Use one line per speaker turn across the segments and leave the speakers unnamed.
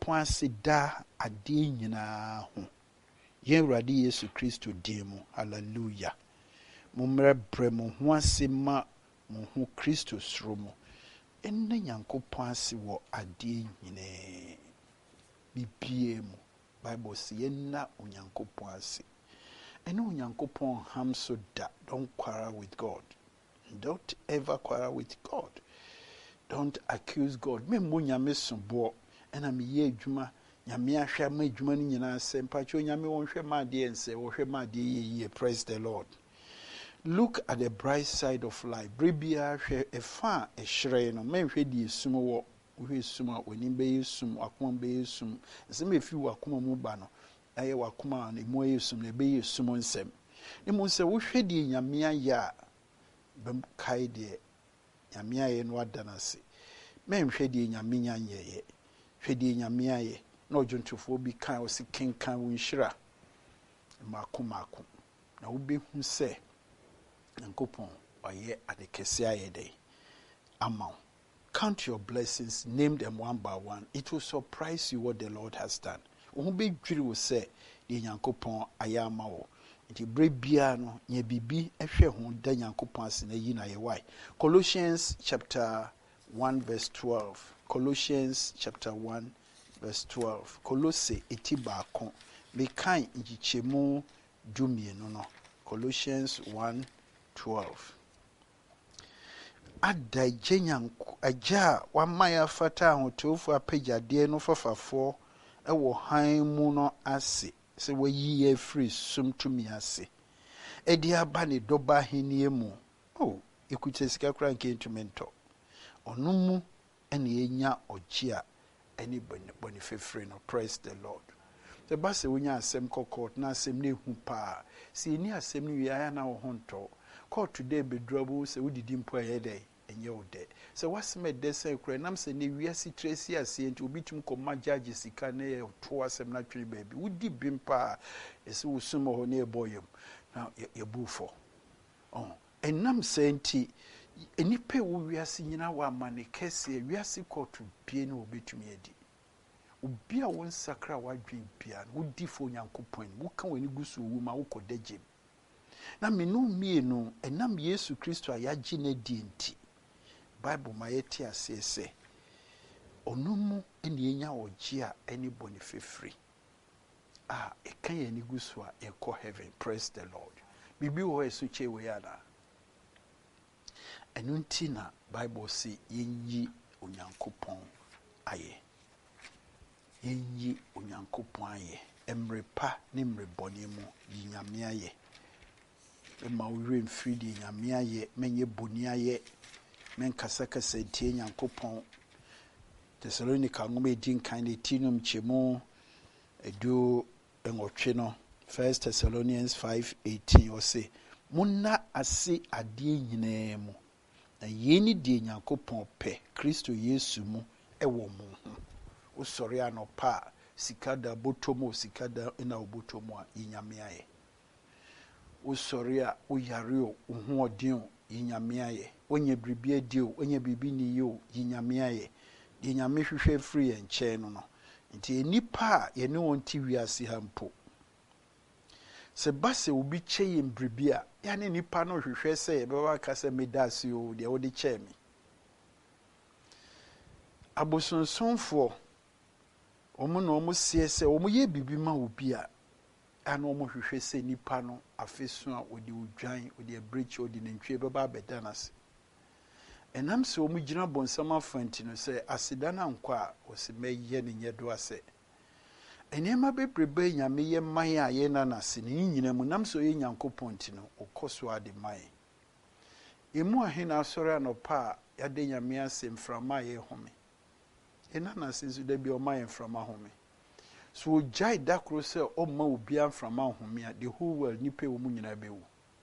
Nyankopɔn ase da adeɛ nyinaa ho. Yɛn Awurade Yesu Kristo din mu. Hallelujah. Mommrɛ brɛ mo ho ase ma mo ho Kristo suro mu. Ɛnna Nyankopɔn ase wɔ adeɛ nyinaa. Bibie mu. Bible says yɛnna Onyankopɔn ase. Ɛne Onyankopɔn ham so da. Don't quarrel with God. Don't ever quarrel with God. Don't accuse God. Me mo nyame sombo ena me ye adwuma nyame ahwɛ ma adwuma no nyinaa sɛ mpacho nyame wonhwɛ ma de ense wo hwɛ ma de ye. Praise the Lord. Look at the bright side of life. Bribia hwɛ efa a ɛhyerɛn no menhwɛ de esum wɔ wo hwɛ sum a woni be esum akoma be esum nsɛm efi wakoma mu ba no ɛyɛ wakoma no mu ayɛ sum na be esum nsɛm ne mo sɛ wo hwɛ de nyame ayɛ a bem kai de nyame ayɛ no adanase menhwɛ de nyame nyanyɛyɛ hwɛ de nyame ayɛ na ɔdwontofo bi kan o si kenkan wo nhyira maako na wo be hu sɛ Nyankopɔn ɔyɛ adekɛse ayɛ dɛ ama. Count your blessings, name them one by one. It will surprise you what the Lord has done. Wo be dwiri wo sɛ de Nyankopɔn ayɛ ama wo. Nti bre bia no nye bibi ehwe ho da Nyankopɔn ase na yi na ye why. Colossians chapter 1 verse 12. Colossians chapter 1 verse 12. Colosse etibaako. Me kan nchichemu dumienu no. Colossians 1:12. Adagye nyanko agya wamaya fata ahotofo apegyade no fafafo ewo han mu no ase se wayi afiri sumtumi ase edi aba ne doba henie mu oh ekuta sika kra nke ntumento ono mu ene enya ogye a eni boni fefre no. Praise the Lord. The base wonya asem kokot na asem na ehu pa si eni asem no wiaya na wo honto court today be drabo se wodidi mpo ayede enye ode se waseme de se kura nam se ne wiase tracy ase enti obitum koma judge sika na e to asem na twere baabi wodi bimpa ese wosumo ho na eboyem na ye bufo oh enam se enti enipe wo wiase nyina wa amane kese wiase court bie na obetum edi obi a won sakra wadwen bia wodi fo Nyankopɔn wo kan wani gusu wu ma wo kodagye na menu mienu enam Yesu Kristo ayagye na di enti Bible ma yeti asese onumu eni enya ogye a eni boni fefri ekan ye ni gusu a ekɔ heaven. Praise the Lord. Bibi wo esu chewe yana enu nti na Bible si yenyi Onyankopɔn aye yenyi Onyankopɔn aye emrepa ne mrebɔne mu yinyame aye ma uwe mfridi nyame aye menye boni aye men kasakasa tie Nyankopɔn. Thessalonica ngome din kan de tinum chemu edu enwotwe no 1 Thessalonians 5:18 o se munna ase ade nyinaa mu na yeni de Nyankopɔn pɛ Kristo Yesu mu ewo mu ho o sori anopa sikada botomo sikada ina obotomo a yinyame aye o sori a o yare o ho odin yinyame aye onye bribi adi o onye bibi ni yo yinyame aye de nyame hwehwe free enche no nti enipa a ye ne wonti wiase ha mpo se base obi cheye mbribi a ya ne nipa no hwehwe se ye beba ka se medase o de wodi che mi abosonsonfo omo no omo sie se omo ye bibi ma obi a ana omo hwehwe se nipa no afesu a odi odwan odi abreach odi nantwie beba bedanase enam se omo gina bonsam afanti no se aseda na nkwa a osi meye ne nyedo ase enema bebrebe nyame ye man a ye na nase ne nyina mu nam so ye Nyankopɔn ti no okoso ade man emu ahena asore anopa ya de nyame ase mframa ye home ena nase nso da bi o man mframa home so jai dakro se o ma obi amframa home a the whole world nipa wo mu nyina bewu.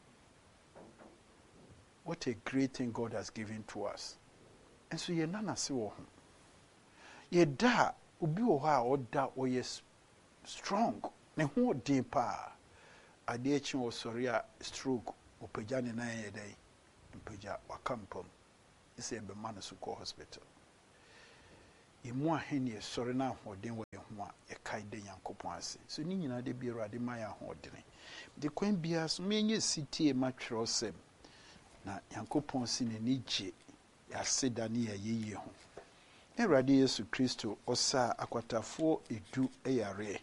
What a great thing God has given to us. And so ye nana se wo ho ye da obi wo ha o da o yes strong ne ho odin pa ade echi wo sori a stroke opagya ne nan ye dai mpagya wakampam ise be man so ko hospital emu ahene sɔre na ahoɔden wɔ yɛn ho a yɛkae da Nyankopɔn ase. So ne nyinaa de bi Awurade ma yɛ ahoɔden. De kwan biara so menyɛ sitie ma Twerɛsɛm na Nyankopɔn si n'ani gye yɛaseda ne yɛayɛyie ho. Awurade Yesu Kristo ɔsa akwatafoɔ edu yare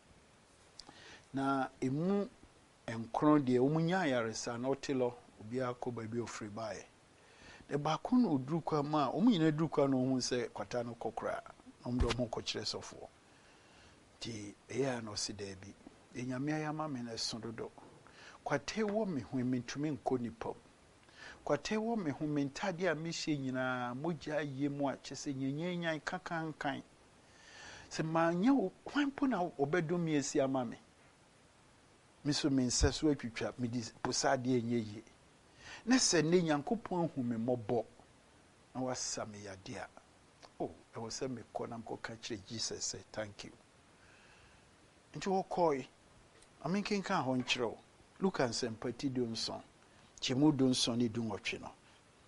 na emu nkron deɛ wɔn nya ayaresa na ɔtelɔ obiara kɔ baabi ofiri baeɛ. De baako na oduru kwa ma wɔn nyinaa duru kwa na wɔn sɛ kwata no kɔkora na wɔn de wɔn kɔkyerɛ sɔfoɔ. Ti ɛyɛ na ɔsi daabi enyame ayama me na so dodo. Kwata wɔ me ho mentumi nkɔ nipa mu. Kwata wɔ me ho mentade a mehyɛ nyinaa mogya yɛ mu a kyɛ sɛ nyenyenyan kakankan. Sɛ manya wo kwan po na obɛdom me asi ama me. Miso me nsa so atwitwa me di posade enye yie. Na sɛ ne Nyankopɔn hu me mmɔbɔ na wasa me yade a ɛwɔ sɛ mekɔ na mkɔka kyerɛ Jesus sɛ thank you. Nti wɔkɔe amenkenka hɔ nkyerɛw Luka nsɛmpati du nson kyɛmu du nson ne du nwɔtwe no.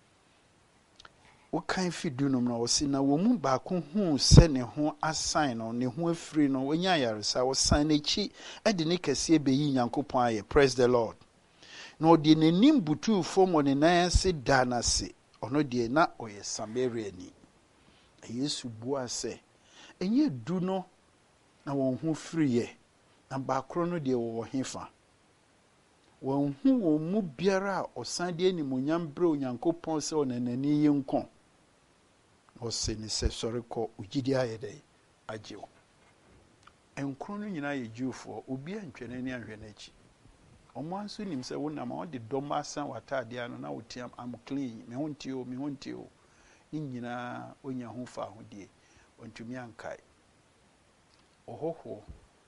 Wokan fi du nom na wɔsi na wɔn mu baako hu sɛ ne ho asan no ne ho afiri no wɔnya ayaresa wɔsan n'akyi de ne kɛseɛ bɛyi Nyankopɔn ayɛ. Praise the Lord. Na ɔde n'anim butu fam wɔ ne nan ase da n'ase. Ɔno deɛ na ɔyɛ Samariani. Yesu bua sɛ ɛnyɛ du no na wɔn ho firiyɛ na baakoro no deɛ wɔwɔ hefa. Wɔn hu wɔn mu biara a ɔsan de animuonyam brɛ Onyankopɔn sɛ ɔnanani yi nkɔ. Ɔsɛ ne sɛ sɔre kɔ ogyidi ayɛ dɛ agye wo. Nkron no nyinaa yɛ Jewfoɔ obi antwɛ n'ani anhwɛ n'akyi. Ɔmo nso nim sɛ wonam a ɔde dɔm asan w'ataadeɛ ano na wotiam am clean me ho ntio me ho ntio. Ne nyinaa onya ho fa ahodie ɔntumi ankae. Ɔhɔhoɔ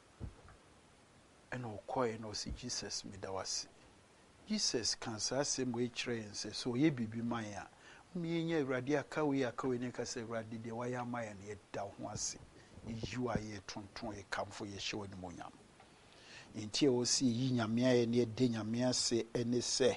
ɛna ɔkɔe na ɔsi Jesus meda wase. Jesus kan saa asɛm wɔ kyerɛ yɛn sɛ so ɔyɛ bibi man a mmeyɛ Awurade akawe ne ka sɛ Awurade deɛ wayɛ ama yɛn yɛda ho ase. Yiwa yɛ tonton yɛ kamfo yɛ hyɛ wɔ nimonyam. Nti a wɔsi yi nyame ayɛ ne yɛde nyame ase ɛne sɛ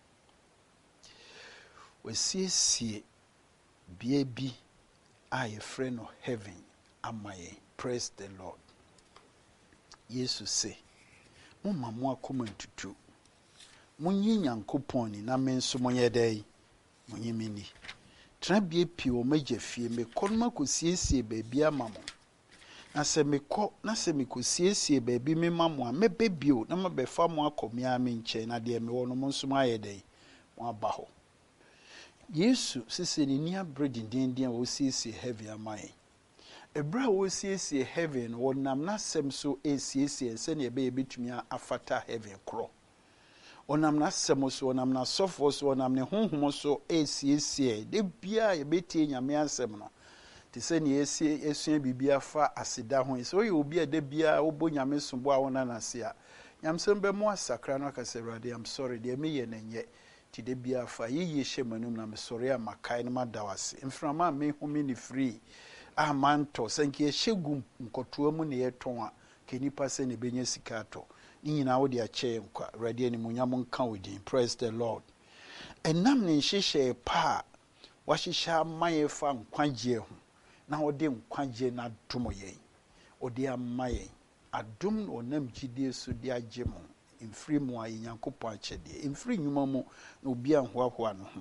wɔsiesie bea bi a yɛfrɛ no heaven ama yɛn. Praise the Lord. Yesu sɛ momma mo akoma ntutu. Munyi Nyankopɔn ni na me nso monyɛ dɛn monyi me ni. Tena bie pii wɔ magya fie mekɔ no makɔsiesie baabi ama mo. Na sɛ mekɔ na sɛ mekɔsiesie baabi me ma mo a mɛbɛ bio na mabɛfa mo akɔ me a me nkyɛn na deɛ mewɔ no mo nso ayɛ dɛn mo aba hɔ. Yesu sisi ne ni abere dindindin a wɔsiesie heaven ama yɛn. Ebra wɔsiesie heaven wɔnam n'asɛm so esiesie sɛ ne ɛbɛyɛ betumi afata heaven korɔ. Wɔnam n'asɛm so wɔnam n'asɔfo so wɔnam ne honhom so esiesie de bia yɛbɛtie nyame asɛm no. Te sɛ ne esua bibia fa aseda ho. So yɛ obi a de bia wobɔ nyame sombo a wona n'ase a. Nyamsɛm bɛ mo asakra no aka sɛ Awurade I'm sorry de me yɛ n'enye. Ti de bia fa yiye hyɛ manum na me sorry a makae no madawase. Mframa me home ni free. Manto sanki ɛhyɛ gu nkɔtoa mu ne yɛtɔn a kenipa sɛ ne benya sika atɔ. Ni nyinaa wo de akyɛ nkwa. Awurade animuonyam nka wo din. Praise the Lord. Ɛnam ne nhyehyɛ pa wahyehyɛ ama yɛ fa nkwagye ho. Na ɔde nkwagye na adom yɛn. Ɔde ama yɛn. Adom na ɔnam gyidie so de agye mo. Mfiri mu a Nyankopɔn akyɛdeɛ. Mfiri nnwuma mu na obi anhoahoa no ho.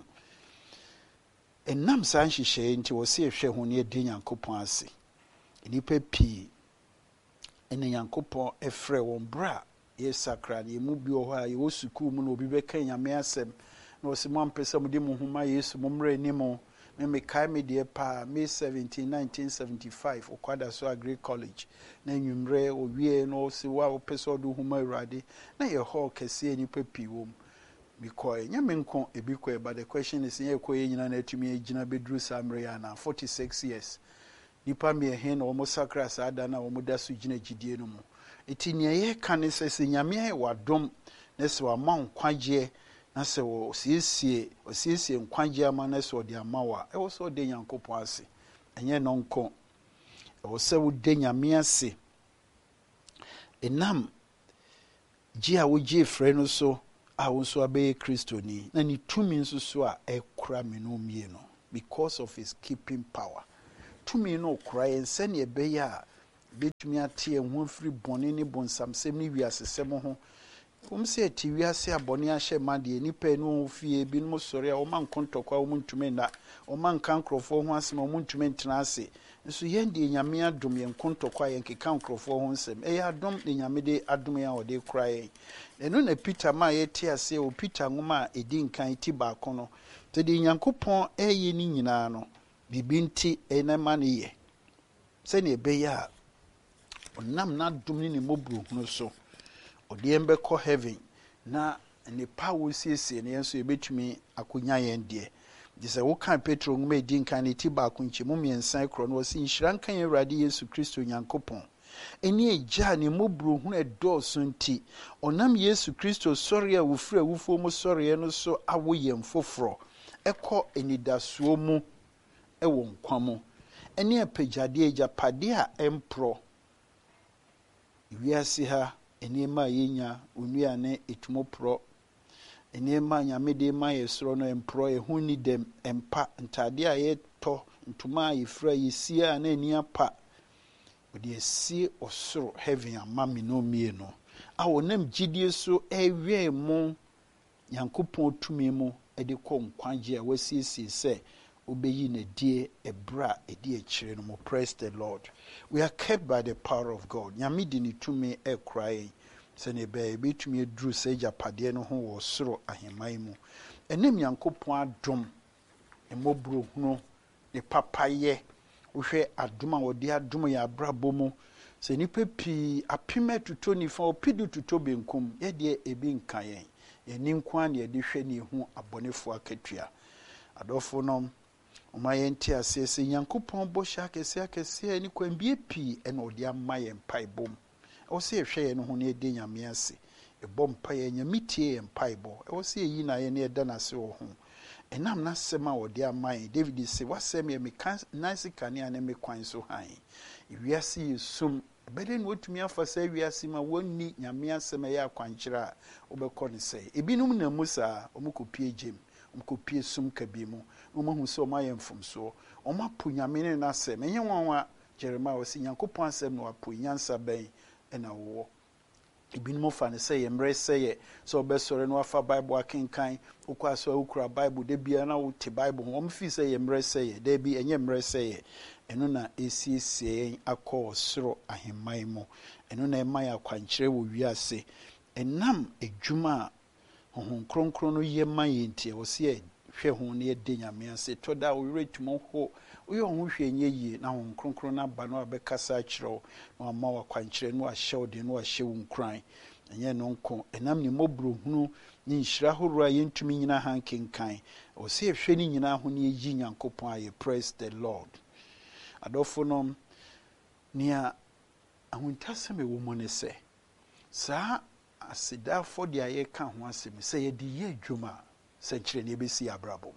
Ɛnam saa nhyehyɛ nti wɔ se ɛhwɛ ho ne ɛde Nyankopɔn ase. Nipa pii ɛne Nyankopɔn ɛfrɛ wɔn bra yɛsakra ne mu bi wɔ hɔ a yɛwɔ sukuu mu na obi bɛka nyame asɛm na ɔse mo ampɛ sɛ mode mo ho ma Yesu mo mmrɛ ni mo. Me kae me deɛ pa May 17 1975 okwada so Agri College na nwumre owie no se wa opese odo huma Awurade na ye hall kese nipa pii wom because nyame nko ebi ko but the question is ye ko ye nyina na atumi agina bedru samre ya na 46 years nipa me he na omo sakra sa ada na omo da so gina gidie no mu eti ne ye ka ne sese nyame ye wadom na se wa ma nkwagye na se osiesie nkwagye ama na se odi ama wa e wo so de Nyankopɔn ase enye no nko e wo se wo de nyame ase enam gi a wo gi frɛ no so a wo so abe Kristoni na ni tumi nso so a ekura me no mie no because of his keeping power. tumi no kora yɛn sɛnea ɛbɛyɛ a bɛtumi ate yɛn ho afiri bɔne ne bonsamsɛm ne wiasesɛm ho. Sɛ ɛte wiase a bɔne ahyɛ ma deɛ nnipa no wɔ fie binom sɔre a wɔma nko ntɔkwa wɔn ntumi nna, wɔma nka nkurɔfoɔ ho asɛm a wɔn ntumi ntena ase. Nso yɛn deɛ Nyame adom yɛn nko ntɔkwa yɛn keka nkurɔfoɔ ho nsɛm. Ɛyɛ adom ne Nyame de adom yɛn a ɔde kora yɛn. Ɛno na Peter ma yɛte ase wɔ Peter nwoma a ɛdi nkan ti baako no. Nti deɛ Nyankopɔn ɛyɛ ne nyinaa no, biribi nti ɛna ma no yɛ. Sɛnea ɛbɛyɛ a ɔnam n'adom ne ne mmɔborɔhunu so ɔde yɛn bɛkɔ heaven na nipa a wɔsiesie no yɛn nso yɛbɛtumi akɔnya yɛn deɛ. Nti sɛ woka Petro nwoma ɛdi nkan ne ti baako nkyɛmu mmiɛnsa korɔ no wɔsi nhyira nka yɛn Awurade Yesu Kristo Nyankopɔn ɛne agya ne mmɔborɔhunu ɛdɔɔso nti ɔnam Yesu Kristo sɔre a wɔfiri awufoɔ mu sɔreɛ no so awo yɛn foforɔ ɛkɔ anidasoɔ mu ɛwɔ nkwa mu ɛne apagyadeɛ agyapadeɛ a ɛmporɔ. Wiase ha nneɛma a yɛnya onnuane ɛtumi porɔ, nneɛma a Nyame de ma yɛ soro no mporɔ, ɛho ni dɛm mpa, ntadeɛ a yɛtɔ, ntoma a yɛfira yɛsie a na ani apa, wɔde asie ɔsoro heaven ama me no mmienu a wɔnam gyidie so ɛwɛn mu Nyankopɔn tumi mu ɛde kɔ nkwagye a wɔasiesie sɛ obɛyi n'adie ɛberɛ a ɛdi akyire no mu. Praise the Lord. We are kept by the power of God. Nyame di ne tumi ɛkora yɛn sɛnea ɛbɛyɛ yɛbɛtumi aduru sɛ agyapadeɛ no ho wɔ soro ahemman mu. Ɛnam Nyankopɔn adom, mmɔborɔhunu, ne papayɛ, wohwɛ adom a wɔde adom yɛ abrabɔ mu. Sɛ nnipa pii apem atuto nifa ɔpedu tuto benkum, yɛdeɛ ebi nka yɛn. Yɛni nko a na yɛde hwɛ ne ɛhu abɔnefoɔ akatua. Adɔfo no ɔma yɛnte aseɛ sɛ Nyankopɔn bɔhyɛ akɛseɛ ne kwambie pii ɛna ɔde ama yɛn mpaebom. Ɛwɔ sɛ yɛhwɛ yɛn ho na yɛde Nyame ase. Ɛbɔ mpaeɛ, Nyame tie yɛn mpaebɔ. Ɛwɔ sɛ yɛyi na yɛn na yɛda n'ase wɔ ho. Ɛnam n'asɛm a ɔde ama yɛn. David sɛ wasɛm yɛ meka nansi kanea ne me kwan so han. Wiase yɛ sum. Ɛbɛdɛ na wɔtumi afa sɛ wiase ma wɔnni Nyame asɛm ɛyɛ akwankyerɛ a wobɛkɔ ne sɛ. Ebinom na mu saa ɔmokɔpie gyem, ɔmokɔpie sum kabi mu. Ɔmahu sɛ ɔmayɛ mfomsoɔ. Ɔmapo Nyame ne n'asɛm. Ɛnyɛ nwanwa Jeremiah wɔsi Nyankopɔn asɛm na wapo nyansa bɛn ɛna wɔwɔ. Ebinom fa ne sɛ yɛ mmerɛ sɛ yɛ sɛ ɔbɛsɔre no afa Bible akenkan, wokɔ asɔ a wokura Bible da biara na wote Bible ho. Ɔmfi sɛ yɛ mmerɛ sɛ yɛ, da bi ɛnyɛ mmerɛ sɛ yɛ. Ɛno na ɛsiesie yɛn akɔ ɔsoro ahemman mu. Ɛno na ɛma yɛ akwankyerɛ wɔ wiase. Ɛnam adwuma a Honhom Kronkron no yɛ ma yɛn nti ɛwɔ sɛ yɛhwɛ ho na yɛde Nyame ase. Tɔ da a wowerɛ tumi ho, woyɛ wo ho hwɛ nyɛ yie na Honhom Kronkron no aba no abɛkasa akyerɛ wo na wama wo akwankyerɛ no ahyɛ wo de no ahyɛ wo nkuran. Ɛnyɛ no nko, ɛnam ne mmɔborɔhunu ne nhyira ahoroɔ a yɛntumi nyina ha nkenkan. Ɛwɔ sɛ yɛhwɛ ne nyinaa ho na yɛyi Nyankopɔn ayɛ. Praise the Lord. Adɔfo no, nea ahuntasɛm ɛwɔ mu ne sɛ saa asedaafo de a yɛka ho asɛm sɛ yɛde yɛ adwuma a sɛ nkyerɛ ne yɛbɛsi abrabɔ.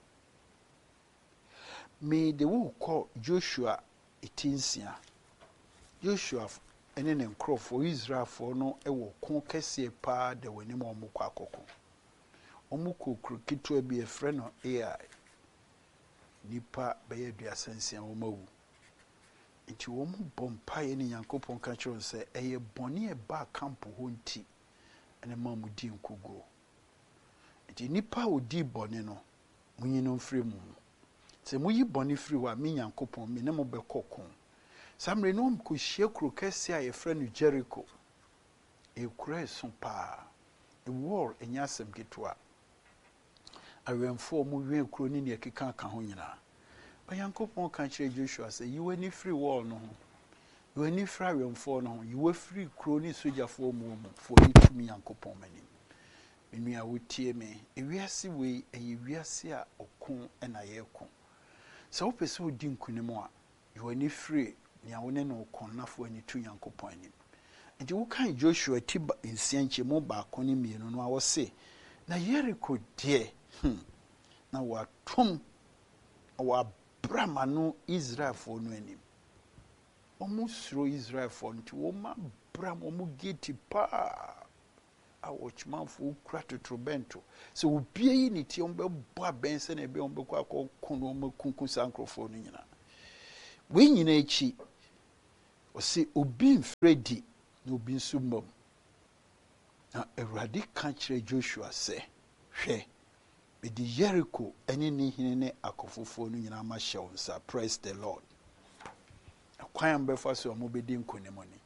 Me de wokɔ Joshua 9. Joshua ɛne ne nkurɔfoɔ Israelfoɔ no ɛwɔ ko kɛseɛ paa da w'anim a ɔmokɔ akɔko. Ɔmokɔ kuro ketewa bi ɛfrɛ no Ai. Nipa bɛyɛ 36 wɔmawu. Nti wɔn bɔ mpaeɛ ne Nyankopɔn ka kyerɛ sɛ ɛyɛ bɔne ɛbaa kampo hɔ nti ɛne ma mu di nkoguo. Nti nipa a ɔdi bɔne no munyi no mfiri mu. Sɛ muyi bɔne firi hɔ a me Nyankopɔn me ne mo bɛkɔ ko. Saa mmerɛ no ɔmkɔhyia kuro kɛseɛ a yɛfrɛ no Jericho. Ɛkura ɛso paa. Ɛwɔr ɛnyɛ asɛm ketewa. Awɛmfoɔ mu wɛn kuro ne nea ɛkeka ka ho nyinaa. Nyankopɔn ka kyerɛ Joshua sɛ yi w'ani firi wall no ho. Yi w'ani firi awɛmfoɔ no ho. Yi w'afiri kuro ne sogyafoɔ mu for yi tumi Nyankopɔn m'anim. Menua wotie me. Ewiase wei ɛyɛ wiase a ɔko ɛna yɛko. Sɛ wopɛ sɛ wodi nkunim a yi w'ani firi nea wo ne no ɔkɔnnafoɔ ani tu Nyankopɔn anim. Nti wokan Joshua ti 6 nkyɛmu baako ne mmienu no a wɔse na Jericho deɛ na watom wabrama no Israelfoɔ no anim. Ɔmo suro Israelfoɔ nti wɔma bram ɔmo gate paa a wɔkymanfoɔ kura totorobɛnto. Sɛ obie yi ne tie ɔmo bɛbɔ abɛn sɛ na ɛbɛ ɔmo bɛkɔ akɔko no ɔmo kunku saa nkurɔfoɔ no nyinaa. we nyina echi o se obi mfredi na obi nso mbom na Awurade ka kyerɛ Joshua sɛ hwɛ mede Jericho ɛne ne hene ne akɔfofoɔ no nyinaa ma hyɛ wo nsa. Praise the Lord. Kwan mbɛfa so mo bedi nkonimoni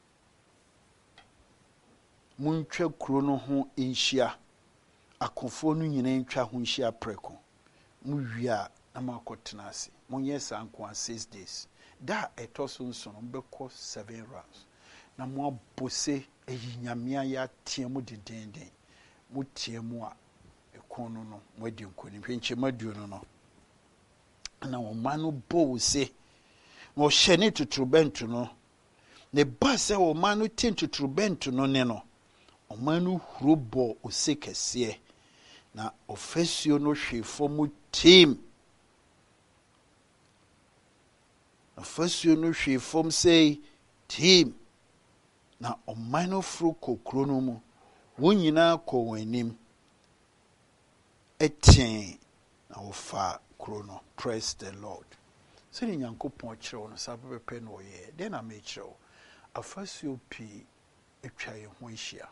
muntwa kuro no ho nhyia akɔfoɔ no nyinaa ntwa ho nhyia prɛko mu wia na makɔtena ase monyɛ saa nko a 6 days da ɛtɔ so nso no mbɛkɔ 7 rounds na mo abose eyi nyamea ya tie mu dendenden mo tie mu a ɛkɔn no no mo adi nkonim hwenche maduo no no na ɔma no bo se no hyɛ ne tuturubɛnto no ne ba sɛ ɔma no tin tuturubɛnto no ne no ɔma no huro bɔ ose kɛseɛ na ɔfasuo no hwe fam tim ɔfasuo no hwe fam sɛ tim na ɔman no foro kokro no mu wɔn nyinaa kɔ wɔn anim ɛtɛn na wɔfa kuro no. Praise the Lord. Sɛ ne Nyankopɔn kyerɛw no saa pɛpɛpɛ na ɔyɛ den na mekyerɛw afasuo pii atwa yɛn ho ahyia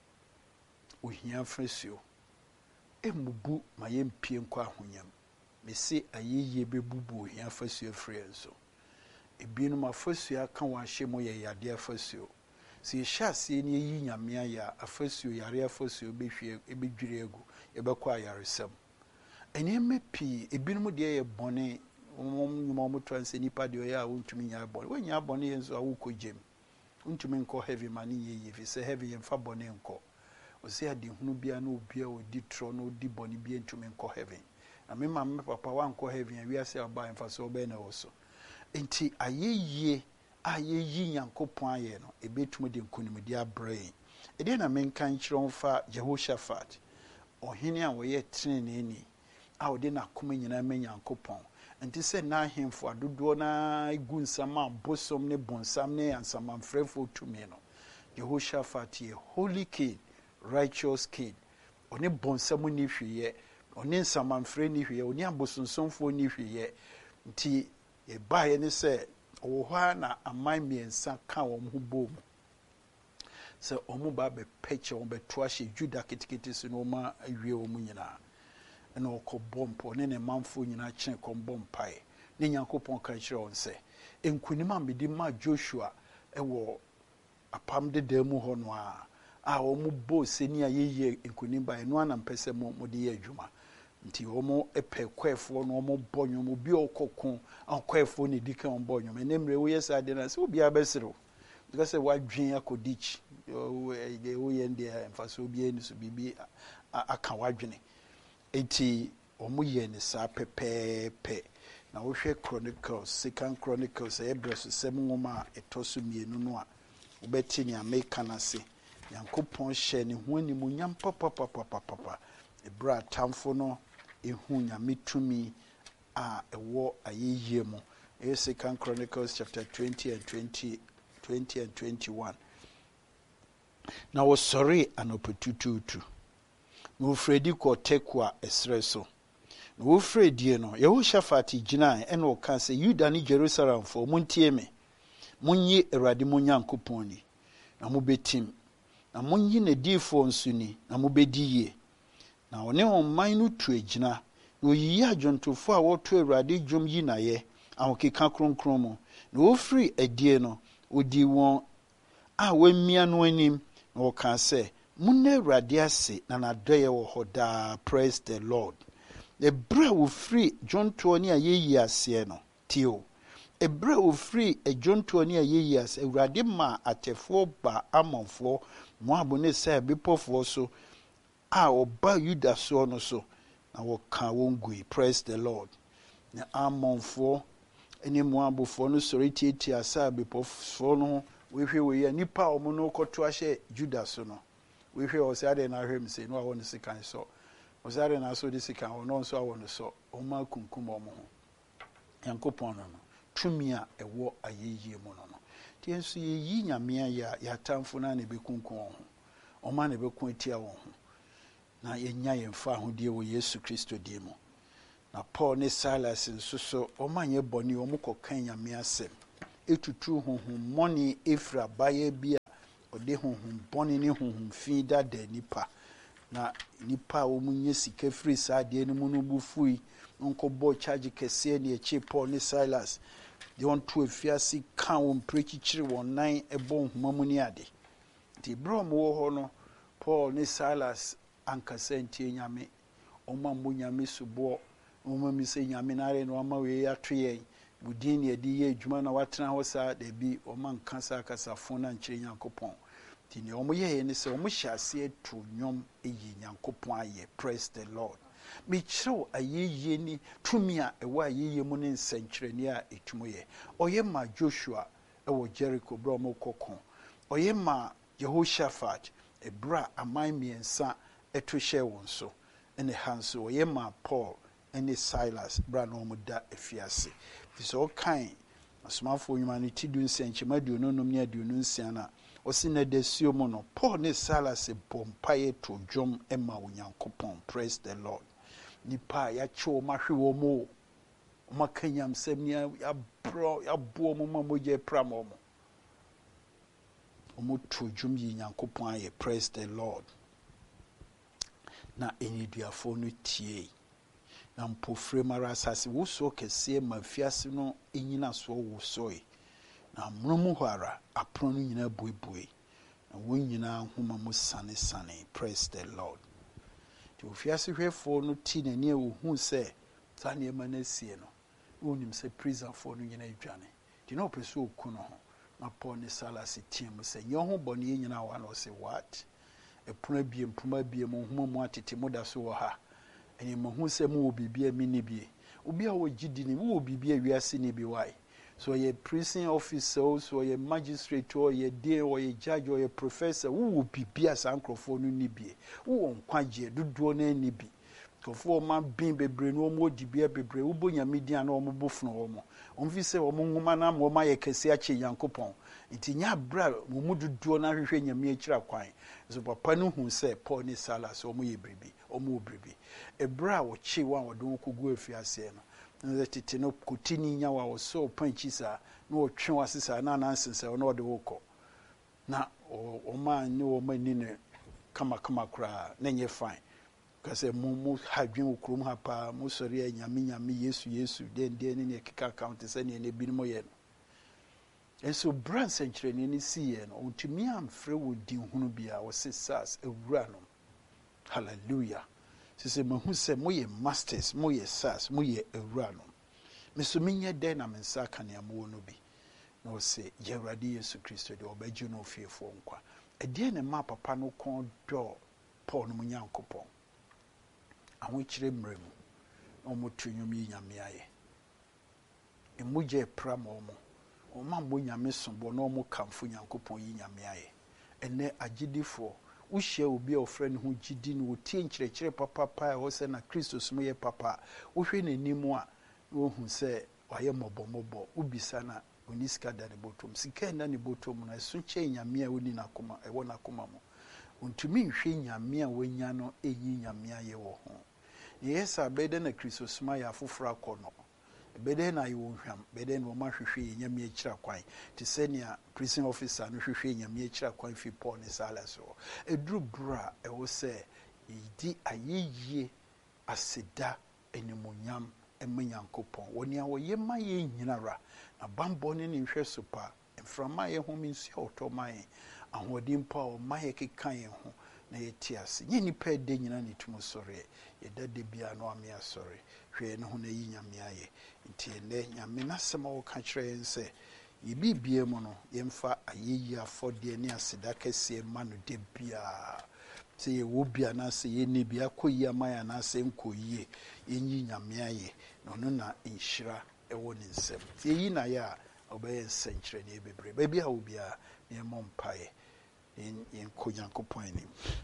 ohia afasuo emubu ma yɛmpie nkɔ ahonyam mese ayeye bebubu ohia afasuo frɛ nso ebinom afasuo aka wɔn ahyɛ mu yɛ yade afasuo sɛ yɛhyɛ aseɛ ne yɛyi nyamea yɛ afasuo yare afasuo behwie ebedwiri egu yɛbɛkɔ ayaresɛm ɛnɛɛma pii ebinom deɛ yɛ bɔne wɔn trans nipa deɛ ɔyɛ a wontumi nya bɔne wɔnya bɔne yɛ nso a wokɔ gyem wontumi nkɔ heavy ma ne yɛyɛ fi sɛ heavy yɛmfa bɔne nkɔ ɔsɛ ade hunu bia na obia odi tro na odi bɔne bia ntumi nkɔ heavy na me ma me papa wankɔ heavy a wiase aba ɛmfa sɛ ɔbɛn na wɔ so enti ayɛyie a yɛyi Nyankopɔn ayɛ no ebetumi de nkonimdi abrɛ ɛdeɛ na menka nkyerɛ mfa Jehoshaphat ɔhene a wɔyɛ treneni a ɔde n'akoma nyinaa ma Nyankopɔn enti sɛ na ahemfo adodoɔ na igu nsam a bosom ne bonsam ne ansamanfrɛfo tumi no Jehoshaphat yɛ holy king righteous king ɔne bonsam ni hweyɛ ɔne nsamanfrɛ ni hweyɛ ɔne abosonsomfo ni hweyɛ nti ɛbaeɛ ne sɛ ɔwɔ hɔ na aman mmiɛnsa ka wɔn ho bom sɛ ɔmo ba bɛpɛkyɛ wɔn bɛto ahyɛ Juda ketekete so na ɔma awie wɔn nyinaa ɛna ɔkɔ bɔmpo ne ne manfo nyinaa kyerɛ kɔmbɔ mpae ne Nyankopɔn ka kyerɛ wɔn sɛ nkunim a mede ma Joshua ɛwɔ apam deda mu hɔ no a wɔn bɔ seni a yɛyɛ nkunim ba ɛno ana mpɛ sɛ mo de yɛ adwuma nti wɔn ɛpɛ kɔɛfoɔ no wɔn bɔ nnwom obi a ɔkɔko a kɔɛfoɔ ne di kan bɔ nnwom ɛnɛ mmerɛ woyɛ saa de na sɛ obi abɛserew because sɛ wadwen akɔdi kyi woyɛ ndeɛ mfa so obi ani so biribi aka wadwene enti wɔn yɛ ne saa pɛpɛɛpɛ na wohwɛ Chronicles Second Chronicles ɛyɛ brɛ so sɛm nwoma a ɛtɔ so mmienu no a wobɛte ne Amerika n'ase Nyankopɔn hyɛ ne ho animuonyam papapapapapa ɛbrɛ atamfo no ehu nyame tumi a ɛwɔ ayɛyie mu ɛyɛ Second Chronicles chapter 20 and 21 na wɔsɔre anɔpɛtutuutu na wɔfrɛdi kɔ Tekoa ɛsrɛ so na wɔfrɛdie no Yehoshaphat gyinae ɛna ɔka sɛ Yuda ne Jerusalemfo montie me monyi Awurade mo Nyankopɔn ni na mobɛtim na monyi n'adiyifoɔ nso ni na mobɛdi yie na ɔne ɔman no tu agyina na oyiyi adwontofo a wɔto Awurade dwom yi nayɛ ahokeka kronkron mu na wɔfiri adie no odi wɔn a wɔamia no anim na wɔka sɛ munna Awurade ase na n'adɔyɛ wɔ hɔ daa. Praise the Lord. Ɛberɛ a wɔfiri dwontoɔ ne a yɛyi aseɛ no tio ɛberɛ a wɔfiri adwontoɔ ne a yɛyi ase Awurade ma atɛfoɔ ba amanfoɔ Moab ne sɛ bepɔfoɔ so a ɔba Yuda soɔ no so na wɔka wɔn gui. Praise the Lord. Na amanfoɔ ne Moabfoɔ no sɔre tietia sɛ bepɔfoɔ no wɔhwɛ wɔyɛ nipa a wɔn no kɔto ahyɛ Juda so no wɔhwɛ wɔ sɛ ade na ahwɛ m sɛ no a wɔn sikan so ɔsɛ ade na so de sikan wɔn nso a wɔn so wɔn akunkum wɔn ho Nyankopɔn no tumi a ɛwɔ ayɛyie mu no tie nso yɛyi nyamea ya yɛatamfo na ne bɛkunkum wɔn ho ɔma ne bɛko atia wɔn ho na yɛnya yɛmfa ahodie wɔ Yesu Kristo din mu na Paul ne Silas nso so ɔmanyɛ bɔne ɔmo kɔka nyame asɛm ɛtutu honhom mmɔne ɛfiri abayɛ bi a ɔde honhom bɔne ne honhom fi dada nipa na nipa a wɔn nyɛ sika firi saa adeɛ no mu no bu fui nkɔbɔ charge kɛseɛ ne ɛkyi Paul ne Silas de wɔn to afiase ka wɔn mpire wɔn nan ɛbɔ nhoma mu ne ade nti berɛ ɔmo wɔ hɔ no Paul ne Silas ankasa ntie nyame ɔma mbɔ nyame soboɔ ɔma mi sɛ nyame nare no ɔma wei ato yɛn budin ne ɛde yɛ adwuma na watena hɔ saa da bi ɔma nka saa kasafo na nkyerɛ Nyankopɔn nti ne ɔmo yɛɛ ne sɛ ɔmo hyɛ aseɛ to nnwom ɛyi Nyankopɔn ayɛ. Praise the Lord. Mekyerɛw ayɛyie ni tumi a ɛwɔ ayɛyie mu ne nsɛnkyerɛnne a ɛtum yɛ ɔyɛ ma Joshua ɛwɔ Jericho berɛ ɔmo kɔko ɔyɛ ma Jehoshaphat ɛberɛ a aman mmiɛnsa ɛto hyɛ wɔn so ɛne ha nso ɔyɛ ma Paul ɛne Silas berɛ a na ɔmo da afiase nti sɛ ɔkan asomafoɔ nnwuma no ti du nsɛnkyɛm aduonu num ne aduonu nsia no a ɔsi na dasuo mu no Paul ne Silas bɔ mpaeɛ to dwom ɛma Onyankopɔn. Praise the Lord. Nipa a yɛakye wɔn ahwe wɔn mu wɔn aka nyamsɛm ne yɛaboɔ wɔn ma mogya pram wɔn to dwom yi Nyankopɔn ayɛ. Praise the Lord. Na eniduafoɔ no tie na mpofrɛ mara asase wosoɔ kɛseɛ ma afiase no ɛnyina soɔ wosoe na mmrom hɔ ara apono no nyinaa buebue na wɔn nyinaa nhoma mu sane. Praise the Lord. Nti ofiase hwɛfoɔ no ti n'ani a wɔhu sɛ saa nneɛma no asie no wɔnim sɛ prisonfoɔ no nyinaa adwane nti na ɔpɛ sɛ ɔku no ho na Paul ne Silas team sɛ nyɛ ho bɔne yɛ nyinaa wɔ na ɔsɛ what ɛpono abie mpoma abie mu nhoma mu atete mu da so wɔ ha ɛne mahu sɛ mu wɔ biribi a menni bie obi a wɔgye di ne mu wɔ biribi a wiase ne bi wae so ɔyɛ prison officer so ɔyɛ magistrate ɔyɛ dean ɔyɛ judge ɔyɛ professor wowɔ biribi a saa nkurɔfoɔ no nni bie wowɔ nkwagyeɛ dodoɔ no anni bi nkurɔfoɔ ɔma ben bebree no ɔma ɔdi bia bebree wobɔ nyame din a na ɔmo bofono wɔ ɔmfi sɛ ɔmo nwoma no ama ɔma yɛ kɛse akyɛ Nyankopɔn nti nya berɛ a mo mu dodoɔ no ahwehwɛ nyame akyira kwan so papa no hu sɛ Paul ne Silas ɔmo yɛ biribi ɔmo wɔ biribi ɛberɛ a wɔkye wɔn a wɔde wɔn kɔgu afiaseɛ no na tete no kotini nya wa wɔsɔ pankyi saa na wɔtwe wase saa na nansensɛ na ɔde wɔkɔ na ɔma ne ɔma ni ne kama koraa na nyɛ fine kasɛ mo hadwen wɔ kurom ha paa mo sɔre a nyame Yesu den ne keka account sɛ ne ne binom yɛ no ɛnso bra nsɛnkyerɛnne ne siyɛ no ɔntumi amfrɛ wɔ din hunu bia wɔse sas awura no hallelujah sɛ mahu sɛ moyɛ masters moyɛ sas moyɛ awura no meso menyɛ dɛn na me nsa aka nea mowɔ no bi na ɔsɛ yɛ Awurade Yesu Kristo de ɔbɛgye no ofiefoɔ nkwa ɛdeɛ ne ma papa no kɔn dɔ Paul no mu Nyankopɔn ahokyerɛ mmerɛ mu na ɔmoto nnwom yi nyame ayɛ mmogya pra ma ɔma mbɔ nyame sombɔ na ɔmo kamfo Nyankopɔn yi nyame ayɛ ɛnɛ agyidifoɔ wohyia obi a ɔfrɛ ne ho gyidi no wɔtie nkyerɛkyerɛ papapa a ɛwɔ sɛ na Kristo som yɛ papa wohwɛ n'anim a wohu sɛ wayɛ mmɔbɔmmɔbɔ wobisa na ɔni sika da ne bɔtɔm sika ɛnda ne bɔtɔm no ɛso kyɛn nyame a ɔni n'akoma ɛwɔ n'akoma mu ɔntumi nhwɛ nyame a wanya no ɛyi nyame ayɛ wɔ ho yɛyɛ sɛ abɛdɛ na Kristo som ayɛ afoforɔ akɔ no bɛdɛ na ayɛ hwam bɛdɛ na ɔma hwehwɛ nyame akyira kwan te sɛnea prison officer no hwehwɛ nyame akyira kwan fi Paul ne Silas so ɛduru bra ɛwɔ sɛ yɛdi ayɛyie aseda animuonyam ɛma Nyankopɔn wɔne a wɔyɛ ma yɛ nyinara na bambɔ ne nhwɛ so pa mframa yɛ ho nsu a ɔtɔ ma yɛn ahoɔden pa a ɔma yɛ keka yɛn ho na yɛte ase nyɛ nipa ɛda nyina ne tum sɔre yɛda de bia no ame asɔre hwɛ ne ho na yi nyame ayɛ nti ɛnɛ nyame n'asɛm a wɔka kyerɛ yɛn sɛ yɛbibie mu no yɛmfa ayɛyi afɔdeɛ ne aseda kɛseɛ ma no de biara sɛ yɛwɔ bi anaasɛ yɛnni bi akɔ yi ama yɛ anaasɛ nkɔ yie yɛnyi nyame ayɛ na ɔno na nhyira ɛwɔ ne nsɛm yɛyi na yɛ a ɔbɛyɛ nsɛnkyerɛnne bebree baabi a wɔ biara na yɛmmɔ mpaeɛ yɛnkɔ Nyankopɔn anim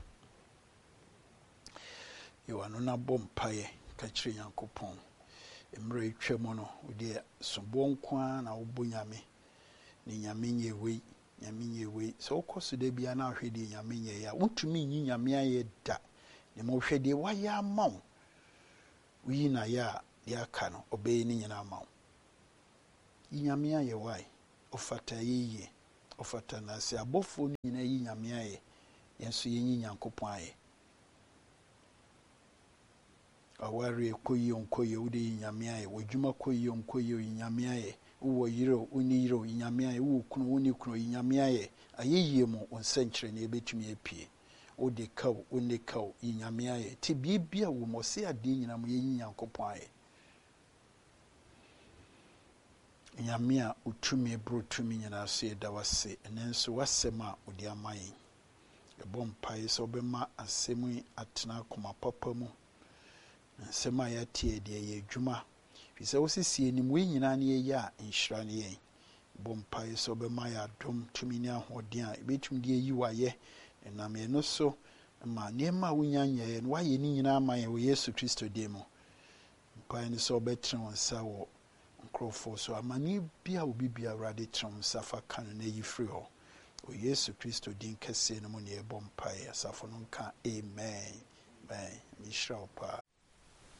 yɛwɔ ano na bɔ mpaeɛ ka kyerɛ Nyankopɔn mmerɛ atwa mu no wode sobɔ nko a na wobɔ nyame ne nyame nyɛ wei sɛ wokɔ so da bia na ahwɛ deɛ nyame nyɛeɛ a wontumi nyi nyame ayɛ da ne ma wohwɛ deɛ wayɛ ama wo woyi na yɛ a deɛ aka no ɔbɛyɛ ne nyinaa ma wo. Yi Nyame ayɛ wae, ɔfata yie, ɔfata na sɛ abɔfoɔ no nyinaa yi Nyame ayɛ, yɛn nso yɛnyi Nyankopɔn ayɛ. Aware kɔ yie nkɔ yie, wode yi Nyame ayɛ. W'adwuma kɔ yie nkɔ yie, yi Nyame ayɛ. Wowɔ yere o, wonni yere o, yi Nyame ayɛ. Wowɔ kunu, wonni kunu, yi Nyame ayɛ. Ayɛyie mu wo nsɛnkyerɛnne ɛbɛtumi apue. Wode ka o, wonni ka o, yi Nyame ayɛ. Nti biribiara wɔ mu ɔse adeɛ nyinaa mu yɛnyi Nyankopɔn ayɛ. Nyame a wotumi boro tumi nyinaa so yɛda wase. Ɛno nso wasɛm a wode ama yɛn. Yɛbɔ mpaeɛ sɛ wobɛma asɛm yi atena akoma papa mu. Nsɛm a yɛate deɛ yɛ adwuma. Firi sɛ wosisi anim wei nyinaa ne yɛyɛ a nhyira ne yɛn. Bɔ mpaeɛ sɛ wobɛma yɛ adom tumi ne ahoɔden a ɛbɛtumi de ayi wayɛ. Ɛnam yɛno so ma nneɛma a wonya nyɛeɛ no woayɛ ne nyinaa ama yɛn wɔ Yesu Kristo din mu. Mpaeɛ no sɛ wobɛtene wo nsa wɔ nkurɔfoɔ so. Amanneɛ bia obi bia Awurade tene wo nsa fa ka no na yi firi hɔ. Wɔ Yesu Kristo din kɛseɛ no mu ne yɛbɔ mpaeɛ. Asafo no nka amen. Amen. Mehyira wo paa.